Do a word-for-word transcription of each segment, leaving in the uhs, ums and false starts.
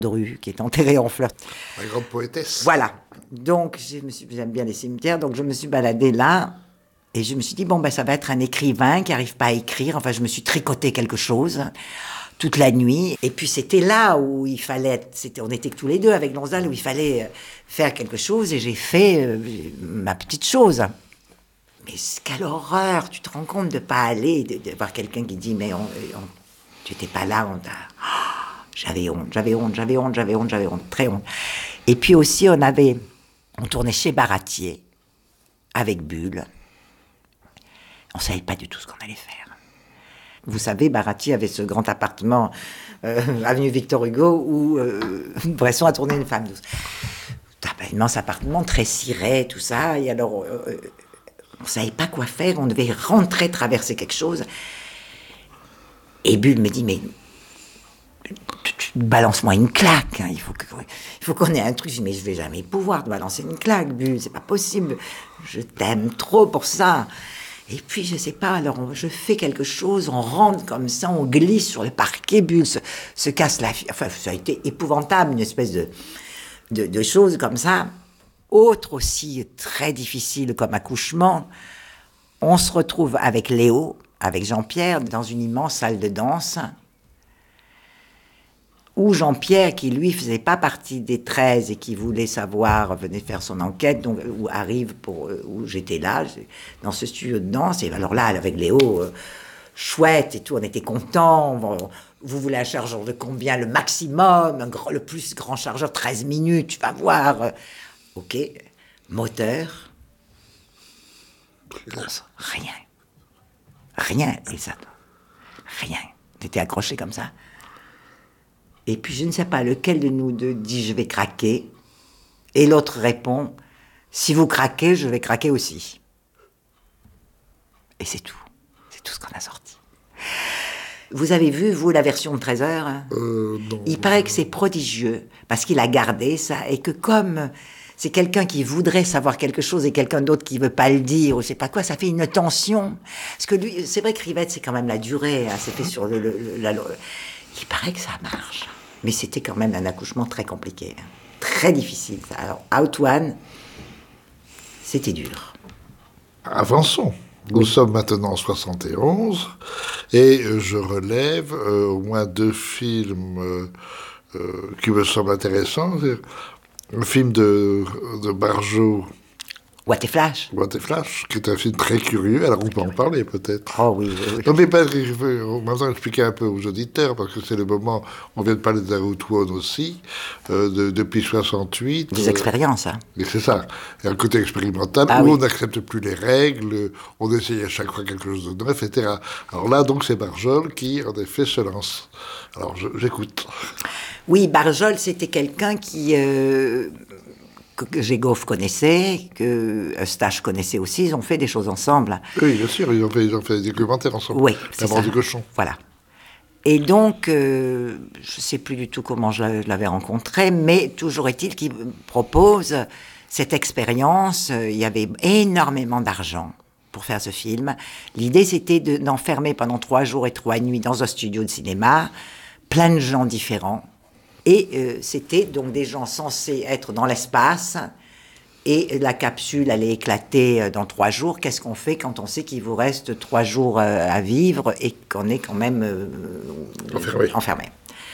Dru, qui est enterrée en fleurs. La grande poétesse. Voilà. Donc, je me suis, j'aime bien les cimetières, donc je me suis baladée là, et je me suis dit, bon, ben, ça va être un écrivain qui n'arrive pas à écrire. Enfin, je me suis tricoté quelque chose toute la nuit. Et puis, c'était là où il fallait, c'était, on était tous les deux avec Gonzale, où il fallait faire quelque chose, et j'ai fait euh, ma petite chose. Mais quelle horreur, tu te rends compte de ne pas aller, de, de voir quelqu'un qui dit, mais on, on, tu n'étais pas là, on t'a... Oh, j'avais honte, j'avais honte, j'avais honte, j'avais honte, j'avais honte, très honte. Et puis aussi, on avait, on tournait chez Baratier, avec Bulle. On ne savait pas du tout ce qu'on allait faire. Vous savez, Baratier avait ce grand appartement, euh, avenue Victor Hugo, où euh, Bresson a tourné Une femme douce. Un immense appartement, très ciré, tout ça, et alors... Euh, on ne savait pas quoi faire, on devait rentrer, traverser quelque chose. Et Bulle me dit, mais balance-moi une claque, hein. il faut que, il faut qu'on ait un truc. Je dis, mais je ne vais jamais pouvoir te balancer une claque, Bulle, c'est pas possible, je t'aime trop pour ça. Et puis, je ne sais pas, alors on, je fais quelque chose, on rentre comme ça, on glisse sur le parquet, Bulle se, se casse la... Enfin, ça a été épouvantable, une espèce de, de, de chose comme ça. Autre aussi très difficile comme accouchement, on se retrouve avec Léo, avec Jean-Pierre, dans une immense salle de danse, où Jean-Pierre, qui lui faisait pas partie des treize et qui voulait savoir, venait faire son enquête, donc où arrive pour où j'étais là, dans ce studio de danse, et alors là, avec Léo, euh, chouette et tout, on était contents. On, vous voulez un chargeur de combien? Le maximum, un grand, le plus grand chargeur, treize minutes, tu vas voir. Ok, moteur, rien, rien, et ça, rien. On était accrochés comme ça. Et puis je ne sais pas lequel de nous deux dit je vais craquer, et l'autre répond si vous craquez, je vais craquer aussi. Et c'est tout, c'est tout ce qu'on a sorti. Vous avez vu, vous, la version de treize heures hein euh, non, Il paraît que c'est prodigieux, parce qu'il a gardé ça, et que comme... c'est quelqu'un qui voudrait savoir quelque chose et quelqu'un d'autre qui veut pas le dire, ou je sais pas quoi, ça fait une tension. Parce que lui, c'est vrai que Rivette, c'est quand même la durée, hein, c'est fait sur le, le, le, la... Il paraît que ça marche. Mais c'était quand même un accouchement très compliqué, hein, très difficile. Ça. Alors, Out One, c'était dur. Avançons. Nous oui. sommes maintenant en soixante et onze, et je relève euh, au moins deux films euh, euh, qui me semblent intéressants. Un film de, de Barjault. What et Flash. What et Flash, qui est un film très curieux. Alors on peut en parler peut-être. Oh oui, oui, oui. Non mais pas, je veux maintenant expliquer un peu aux auditeurs, parce que c'est le moment, on vient de parler de Out One aussi, euh, de, depuis soixante-huit. Des euh, expériences, hein. Et c'est ça, il y a un côté expérimental, ah, où oui. on n'accepte plus les règles, on essaye à chaque fois quelque chose de neuf, et cetera. Alors là, donc, c'est Barjault qui, en effet, se lance. Alors, je, j'écoute. Oui, Barjault, c'était quelqu'un qui... Euh... que Gégoff connaissait, que Eustache connaissait aussi, ils ont fait des choses ensemble. Oui, bien sûr, ils ont fait, ils ont fait des documentaires ensemble. Oui, c'est ça. La mort du cochon. Voilà. Et donc, euh, je ne sais plus du tout comment je l'avais rencontré, mais toujours est-il qu'il propose cette expérience. Il y avait énormément d'argent pour faire ce film. L'idée, c'était de, d'enfermer pendant trois jours et trois nuits dans un studio de cinéma, plein de gens différents. Et euh, c'était donc des gens censés être dans l'espace, et la capsule allait éclater dans trois jours. Qu'est-ce qu'on fait quand on sait qu'il vous reste trois jours euh, à vivre et qu'on est quand même euh, enfermé. enfermé.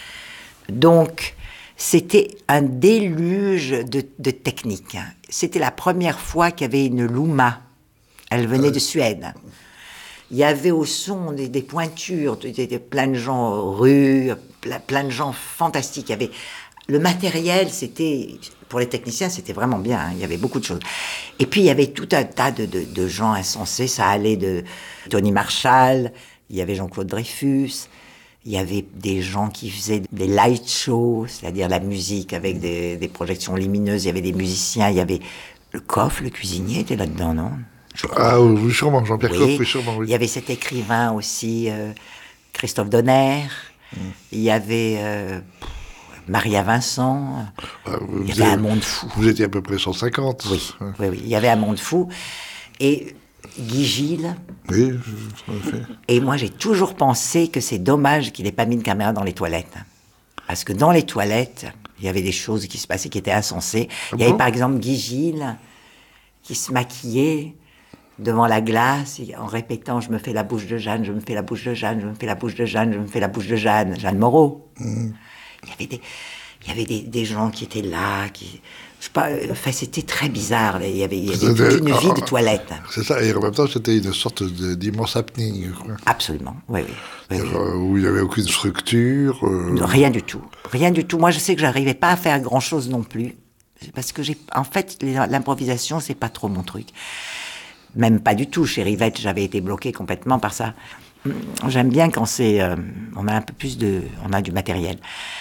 Donc, c'était un déluge de, de techniques. C'était la première fois qu'il y avait une Luma. Elle venait euh... de Suède. Il y avait au son des, des pointures, des, des, plein de gens rues, plein, plein de gens fantastiques. Il y avait le matériel, c'était pour les techniciens, c'était vraiment bien. Hein, il y avait beaucoup de choses. Et puis il y avait tout un tas de, de, de gens insensés. Ça allait de Tony Marshall, il y avait Jean-Claude Dreyfus, il y avait des gens qui faisaient des light shows, c'est-à-dire la musique avec des, des projections lumineuses. Il y avait des musiciens, il y avait le Coff, le cuisinier était là-dedans, non? Ah oui, sûrement, Jean-Pierre oui. Coff, oui, sûrement, oui. Il y avait cet écrivain aussi, euh, Christophe Donner. Mm. Il y avait euh, Maria Vincent. Ah, il y avait avez, un monde fou. Vous étiez à peu près cent cinquante. Oui, hein. oui, oui. Il y avait un monde fou. Et Guy Gilles. Oui, en effet. Et moi, j'ai toujours pensé que c'est dommage qu'il n'ait pas mis une caméra dans les toilettes. Parce que dans les toilettes, il y avait des choses qui se passaient qui étaient insensées. Ah il y avait bon par exemple Guy Gilles qui se maquillait devant la glace en répétant « Je me fais la bouche de Jeanne, je me fais la bouche de Jeanne, je me fais la bouche de Jeanne, je me fais la bouche de Jeanne », Jeanne Moreau. Mmh. Il y avait des, il y avait des, des gens qui étaient là, qui... Je sais pas, enfin, c'était très bizarre. Il y avait, il y avait toute une vie de toilette. C'est ça, et en même temps, c'était une sorte de, d'immense happening. Quoi. Absolument, oui, oui. oui, oui. Où il n'y avait aucune structure. Euh... Rien du tout, rien du tout. Moi, je sais que j'arrivais pas à faire grand-chose non plus. Parce que, j'ai, en fait, l'improvisation, c'est pas trop mon truc. Même pas du tout. Chez Rivette, j'avais été bloquée complètement par ça. J'aime bien quand c'est... Euh, on a un peu plus de... On a du matériel.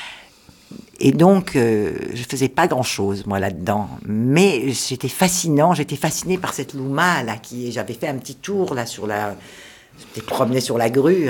Et donc, euh, je faisais pas grand-chose, moi, là-dedans. Mais c'était fascinant, j'étais fascinée par cette Louma, là, qui... J'avais fait un petit tour, là, sur la... J'étais promenée sur la grue.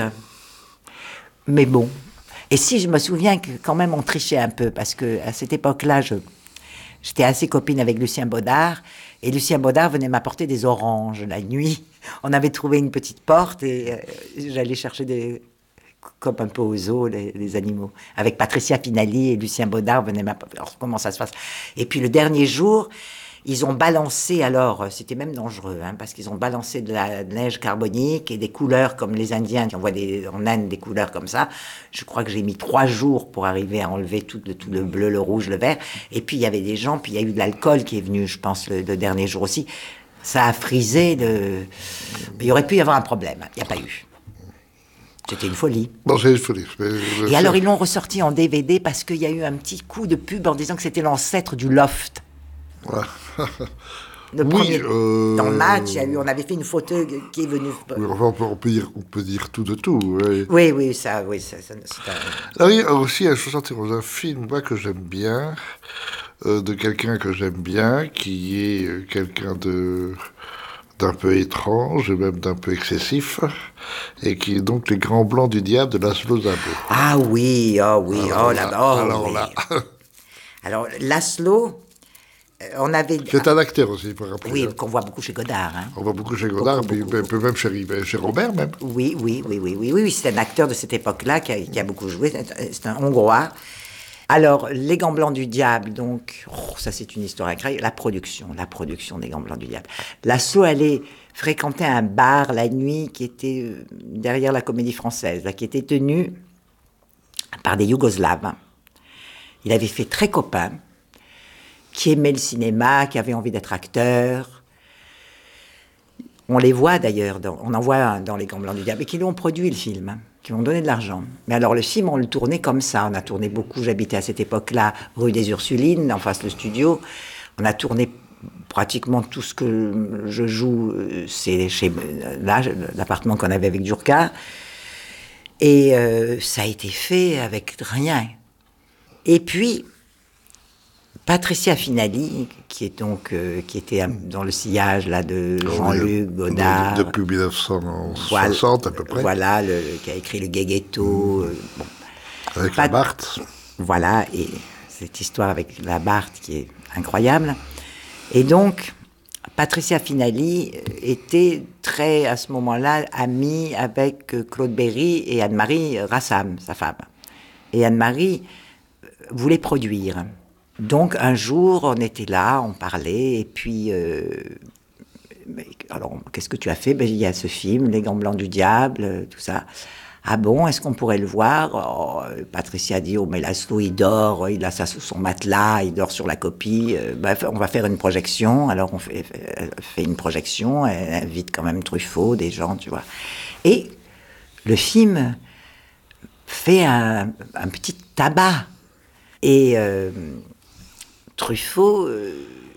Mais bon. Et si, je me souviens que, quand même, on trichait un peu, parce que à cette époque-là, je... j'étais assez copine avec Lucien Baudard, et Lucien Baudard venait m'apporter des oranges la nuit. On avait trouvé une petite porte, et euh, j'allais chercher des... comme un peu aux zoos, les, les animaux. Avec Patricia Pinali et Lucien Baudard venaient m'apporter. Alors, comment ça se passe? Et puis, le dernier jour, ils ont balancé, alors, c'était même dangereux, hein, parce qu'ils ont balancé de la neige carbonique et des couleurs comme les Indiens, qui envoient des, en Inde des couleurs comme ça. Je crois que j'ai mis trois jours pour arriver à enlever tout le, tout le bleu, le rouge, le vert. Et puis, il y avait des gens, puis il y a eu de l'alcool qui est venu, je pense, le, le dernier jour aussi. Ça a frisé de... Il y aurait pu y avoir un problème. Il n'y a pas eu. C'était une folie. Bon, c'est une folie. Mais, et alors, ils l'ont ressorti en D V D parce qu'il y a eu un petit coup de pub en disant que c'était l'ancêtre du Loft. Voilà. Le oui, premier, euh... dans le match, il y a eu, on avait fait une photo qui est venue... Oui, enfin, on, peut, on, peut dire, on peut dire tout de tout. Oui, oui, oui ça... Oui, ça, ça c'est un... Ah oui, aussi, je suis dans un film moi, que j'aime bien, euh, de quelqu'un que j'aime bien, qui est euh, quelqu'un de... d'un peu étrange et même d'un peu excessif, et qui est donc Les Grands Blancs du Diable de Laszlo Szabó. Ah oui, oh oui, alors oh là, oh alors oui. là. Alors, Laszlo, on avait... C'est un acteur aussi, pour rappeler. Oui, qu'on voit beaucoup chez Godard. Hein. On voit beaucoup chez Godard, beaucoup, puis beaucoup. Même chez, chez Robert, même. Oui, oui, oui, oui, oui, oui, oui, c'est un acteur de cette époque-là qui a, qui a beaucoup joué, c'est un Hongrois. Alors, Les Gants Blancs du Diable, donc, oh, ça c'est une histoire incroyable, la production, la production des Gants Blancs du Diable. Laszlo allait fréquenter un bar la nuit qui était derrière la Comédie Française, là, qui était tenu par des Yougoslaves. Il avait fait très copain, qui aimait le cinéma, qui avait envie d'être acteur. On les voit d'ailleurs, dans, on en voit un dans Les Gants Blancs du Diable, et qui lui ont produit le film, hein, qui lui ont donné de l'argent. Mais alors le film, on le tournait comme ça, on a tourné beaucoup, j'habitais à cette époque-là, rue des Ursulines, en face le studio. On a tourné pratiquement tout ce que je joue, c'est chez là, l'appartement qu'on avait avec Djurka. Et euh, ça a été fait avec rien. Et puis, Patricia Finali, qui est donc euh, qui était dans le sillage là de Jean-Luc Godard depuis dix-neuf cent soixante voilà, à peu près. Voilà, le, qui a écrit le Guéguetto. Euh, bon. Avec Pat- la Barthes. Voilà, et cette histoire avec la Barthes qui est incroyable. Et donc, Patricia Finali était très, à ce moment-là, amie avec Claude Berry et Anne-Marie Rassam, sa femme. Et Anne-Marie voulait produire. Donc, un jour, on était là, on parlait, et puis... Euh, alors, qu'est-ce que tu as fait? Ben, il y a ce film, Les Gants Blancs du Diable, tout ça. Ah bon, est-ce qu'on pourrait le voir? Oh, Patricia dit, oh, mais Laszlo, il dort, il a ça sous son matelas, il dort sur la copie. Ben, on va faire une projection. Alors, on fait, fait une projection, elle invite quand même Truffaut, des gens, tu vois. Et le film fait un, un petit tabac. Et... Euh, Truffaut euh,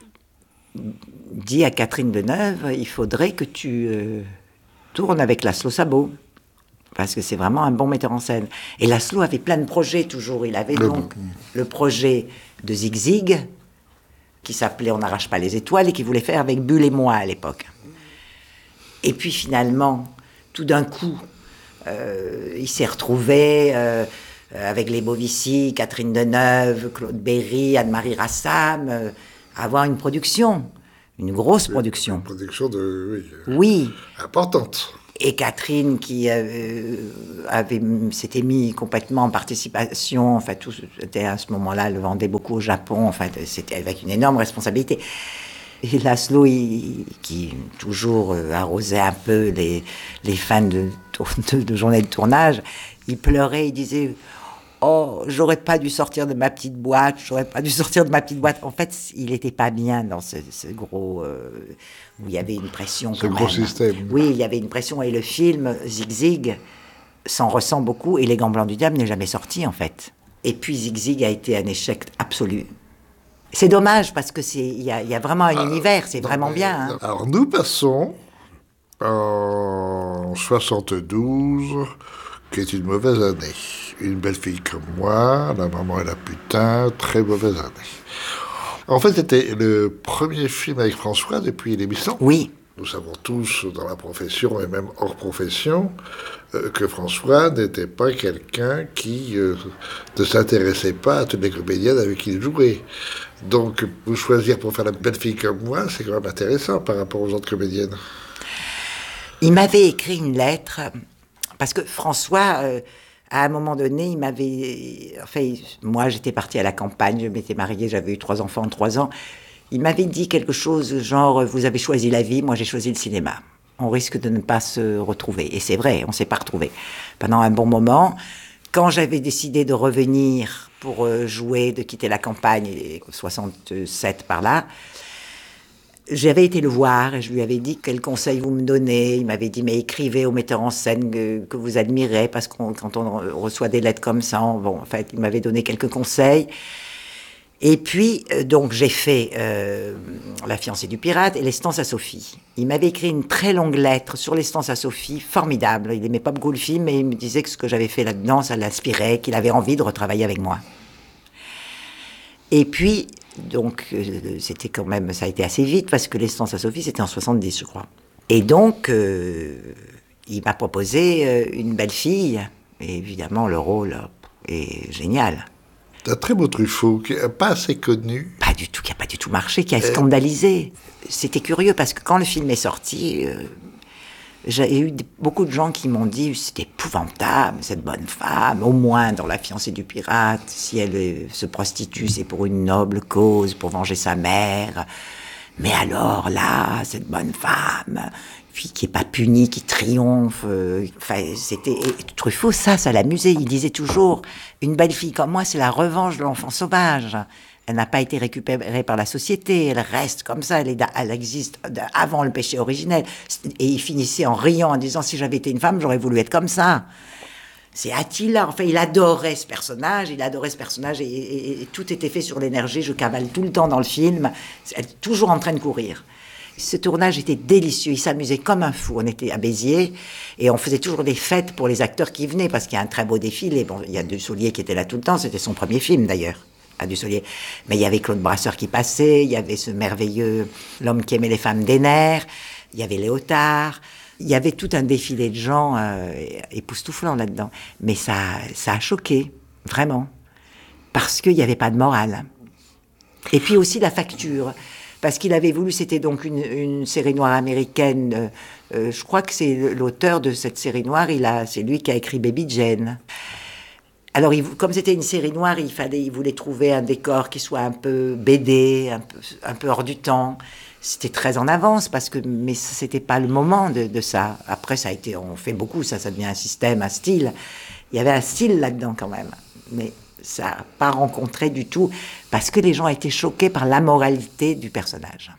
dit à Catherine Deneuve, il faudrait que tu euh, tournes avec Laszlo Szabó, parce que c'est vraiment un bon metteur en scène. Et Laszlo avait plein de projets toujours. Il avait donc le projet de Zig Zig, qui s'appelait On n'arrache pas les étoiles, et qu'il voulait faire avec Bull et moi à l'époque. Et puis finalement, tout d'un coup, euh, il s'est retrouvé... Euh, Euh, avec les Bovici, Catherine Deneuve, Claude Berry, Anne-Marie Rassam, euh, avoir une production, une grosse production. Une production de, oui, oui. importante. Et Catherine, qui euh, avait, s'était mis complètement en participation, enfin, tout, c'était à ce moment-là, elle vendait beaucoup au Japon, enfin, c'était avec une énorme responsabilité. Et Laszlo, il, qui toujours euh, arrosait un peu les, les fans de, de, de journée de tournage, il pleurait, il disait « Oh, j'aurais pas dû sortir de ma petite boîte, j'aurais pas dû sortir de ma petite boîte. » En fait, il n'était pas bien dans ce, ce gros... Euh, où il y avait une pression Ce quand gros même. système. Oui, il y avait une pression. Et le film, Zig Zig, s'en ressent beaucoup. Et Les Gants Blancs du Diable n'est jamais sorti, en fait. Et puis Zig Zig a été un échec absolu. C'est dommage, parce que c'est il y a, y a vraiment un ah, univers, c'est non, vraiment mais, bien. Hein. Alors, nous passons en soixante-douze, qui est une mauvaise année. Une belle fille comme moi, la maman et la putain, très mauvaise année. En fait, c'était le premier film avec François depuis l'émission. Oui. Nous savons tous, dans la profession et même hors profession, euh, que François n'était pas quelqu'un qui euh, ne s'intéressait pas à toutes les comédiennes avec qui il jouait. Donc, vous choisir pour faire la belle fille comme moi, c'est quand même intéressant par rapport aux autres comédiennes. Il m'avait écrit une lettre, parce que François... Euh, À un moment donné, il m'avait... Enfin, moi, j'étais partie à la campagne, je m'étais mariée, j'avais eu trois enfants en trois ans. Il m'avait dit quelque chose genre « Vous avez choisi la vie, moi j'ai choisi le cinéma. On risque de ne pas se retrouver. » Et c'est vrai, on ne s'est pas retrouvés. Pendant un bon moment, quand j'avais décidé de revenir pour jouer, de quitter la campagne, soixante-sept par là, j'avais été le voir et je lui avais dit quel conseil vous me donnez. Il m'avait dit mais écrivez au metteur en scène que, que vous admirez parce que quand on reçoit des lettres comme ça, on, bon, en fait, il m'avait donné quelques conseils. Et puis euh, donc j'ai fait euh, La fiancée du pirate et L'Estance à Sophie. Il m'avait écrit une très longue lettre sur L'Estance à Sophie, formidable. Il n'aimait pas beaucoup le film, mais il me disait que ce que j'avais fait là-dedans, ça l'inspirait, qu'il avait envie de retravailler avec moi. Et puis donc, euh, c'était quand même, ça a été assez vite, parce que L'Estance à Sophie, c'était en soixante-dix, je crois. Et donc, euh, il m'a proposé euh, une belle fille, et évidemment, le rôle est génial. Un très beau Truffaut, qui n'est pas assez connu. Pas du tout, qui n'a pas du tout marché, qui a euh... scandalisé. C'était curieux, parce que quand le film est sorti... Euh, J'ai eu beaucoup de gens qui m'ont dit c'est épouvantable, cette bonne femme, au moins dans La fiancée du pirate, si elle se prostitue, c'est pour une noble cause, pour venger sa mère. Mais alors là, cette bonne femme, puis qui est pas punie, qui triomphe, euh, enfin, c'était Truffaut, ça, ça l'amusait. Il disait toujours une belle fille comme moi, c'est la revanche de l'enfant sauvage. Elle n'a pas été récupérée par la société, elle reste comme ça, elle, est, elle existe avant le péché originel. Et il finissait en riant, en disant « Si j'avais été une femme, j'aurais voulu être comme ça ». C'est Attila, enfin, il adorait ce personnage, il adorait ce personnage, et, et, et tout était fait sur l'énergie, je cavale tout le temps dans le film, elle est toujours en train de courir. Ce tournage était délicieux, il s'amusait comme un fou. On était à Béziers, et on faisait toujours des fêtes pour les acteurs qui venaient, parce qu'il y a un très beau défilé. Bon, il y a Dussolier qui était là tout le temps, c'était son premier film d'ailleurs. À Dussolier. Mais il y avait Claude Brasseur qui passait, il y avait ce merveilleux L'homme qui aimait les femmes d'Enner, il y avait Léotard, il y avait tout un défilé de gens euh, époustouflants là-dedans. Mais ça, ça a choqué, vraiment, parce qu'il n'y avait pas de morale. Et puis aussi la facture, parce qu'il avait voulu, c'était donc une, une série noire américaine, euh, euh, je crois que c'est l'auteur de cette série noire, il a, c'est lui qui a écrit Baby Jane. Alors, il, comme c'était une série noire, il fallait, il voulait trouver un décor qui soit un peu B D, un peu, un peu hors du temps. C'était très en avance, parce que, mais c'était pas le moment de, de ça. Après, ça a été, on fait beaucoup, ça, ça devient un système, un style. Il y avait un style là-dedans quand même, mais ça n'a pas rencontré du tout, parce que les gens étaient choqués par l'amoralité du personnage.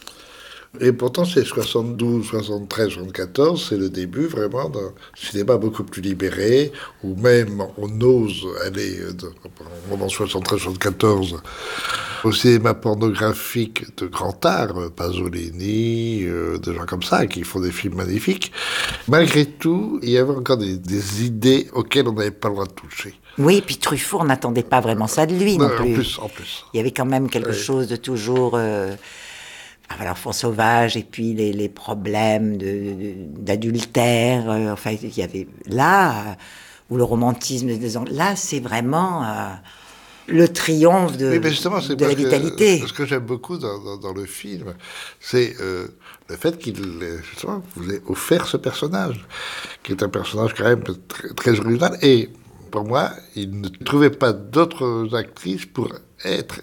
Et pourtant, c'est soixante-douze, soixante-treize, soixante-quatorze, c'est le début vraiment d'un cinéma beaucoup plus libéré, où même on ose aller, pendant soixante-treize, soixante-quatorze, au cinéma pornographique de grand art, Pasolini, euh, des gens comme ça, qui font des films magnifiques. Malgré tout, il y avait encore des, des idées auxquelles on n'avait pas le droit de toucher. Oui, puis Truffaut, on n'attendait pas vraiment ça de lui non, non plus. En plus, en plus. Il y avait quand même quelque oui. chose de toujours... Euh... Ah, l'enfant sauvage, et puis les, les problèmes de, de, d'adultère, euh, enfin, il y avait là, euh, où le romantisme des ans, là, c'est vraiment, euh, le triomphe de, oui, mais justement, c'est de la vitalité. Que, ce que j'aime beaucoup dans, dans, dans le film, c'est euh, le fait qu'il justement, vous ait offert ce personnage, qui est un personnage quand même très, très original. Et pour moi, il ne trouvait pas d'autres actrices pour être